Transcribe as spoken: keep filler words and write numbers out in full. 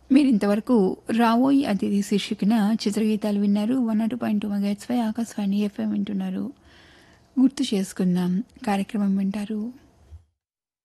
మీరింతవరకు రావోయి అతిథి శీర్షికన చిత్రగీతాలు విన్నారు. One not point two megahertz pi Akashvani FM వింటున్నారు. గుర్తు చేసుకుందాం కార్యక్రమం వింటారు.